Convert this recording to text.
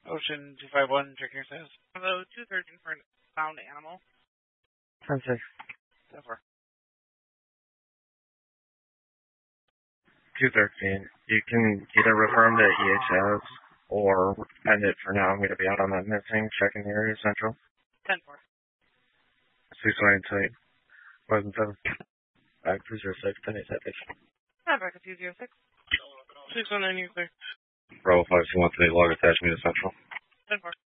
Ocean 251, checking your status. Hello, 213 for a found animal. 10-6. So far. 213. You can either affirm to EHS or end it for now. I'm going to be out on that missing. Checking the area central. 10-4. 6-1 tight. 11-7. Back to 06. 10-8 seconds. Back to 206. 619, you're clear. Bravo 5 213. Log attachment to central. 10-4.